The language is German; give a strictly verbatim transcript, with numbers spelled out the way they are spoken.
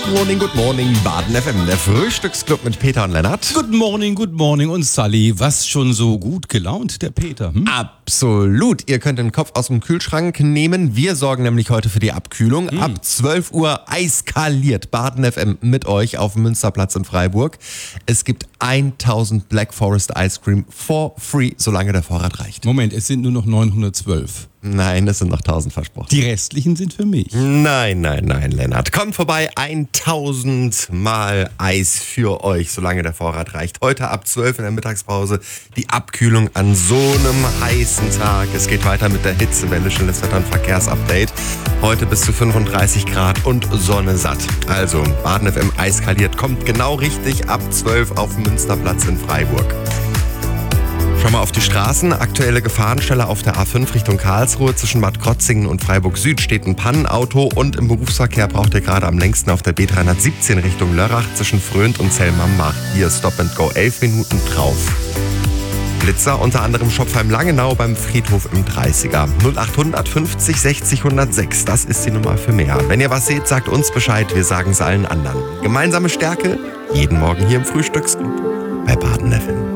Good morning, good morning, Baden F M, der Frühstücksclub mit Peter und Lennart. Good morning, good morning und Sally. Was schon so gut gelaunt, der Peter? Hm? Absolut. Ihr könnt den Kopf aus dem Kühlschrank nehmen. Wir sorgen nämlich heute für die Abkühlung. Hm. Ab zwölf Uhr eiskaliert Baden F M mit euch auf dem Münsterplatz in Freiburg. Es gibt tausend Black Forest Ice Cream for free, solange der Vorrat reicht. Moment, es sind nur noch neunhundertzwölf. Nein, es sind noch tausend versprochen. Die restlichen sind für mich. Nein, nein, nein, Lennart. Kommt vorbei, tausend Mal Eis für euch, solange der Vorrat reicht. Heute ab zwölf in der Mittagspause die Abkühlung an so einem heißen Tag. Es geht weiter mit der Hitzewelle, schnelles Wetter- und Verkehrsupdate. Heute bis zu fünfunddreißig Grad und Sonne satt. Also, Baden F M eiskaliert, kommt genau richtig ab zwölf auf dem Münsterplatz in Freiburg. Schau mal auf die Straßen. Aktuelle Gefahrenstelle auf der A fünf Richtung Karlsruhe. Zwischen Bad Krotzingen und Freiburg Süd steht ein Pannenauto. Und im Berufsverkehr braucht ihr gerade am längsten auf der B dreihundertsiebzehn Richtung Lörrach zwischen Fröhnt und Zellmambach. Hier Stop and Go, elf Minuten drauf. Blitzer, unter anderem Schopfheim-Langenau beim Friedhof im dreißiger. null acht fünfzig sechzig hundertsechs, das ist die Nummer für mehr. Wenn ihr was seht, sagt uns Bescheid, wir sagen es allen anderen. Gemeinsame Stärke, jeden Morgen hier im Frühstücksclub bei Baden F M.